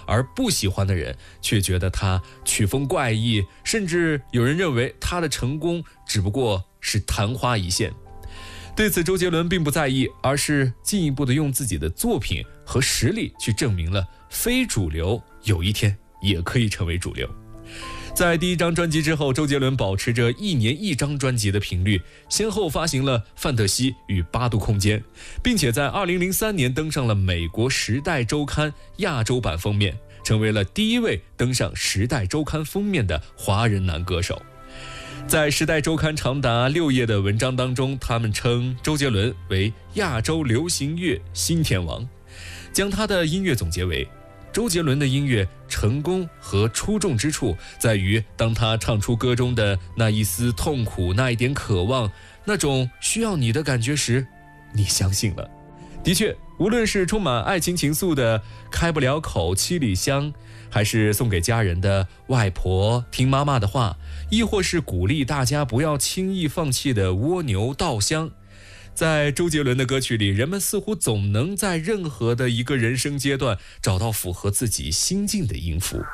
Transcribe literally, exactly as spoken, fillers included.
而不喜欢的人却觉得他曲风怪异，甚至有人认为他的成功只不过是昙花一现。对此，周杰伦并不在意，而是进一步的用自己的作品和实力去证明了非主流有一天也可以成为主流。在第一张专辑之后，周杰伦保持着一年一张专辑的频率，先后发行了《范特西》与《八度空间》，并且在二零零三年登上了美国《时代周刊》亚洲版封面，成为了第一位登上《时代周刊》封面的华人男歌手。在《时代周刊》长达六页的文章当中，他们称周杰伦为亚洲流行乐新天王，将他的音乐总结为：周杰伦的音乐成功和出众之处在于，当他唱出歌中的那一丝痛苦，那一点渴望，那种需要你的感觉时，你相信了。的确，无论是充满爱情情愫的开不了口七里香，还是送给家人的外婆听妈妈的话，亦或是鼓励大家不要轻易放弃的蜗牛稻香，在周杰伦的歌曲里，人们似乎总能在任何的一个人生阶段找到符合自己心境的音符。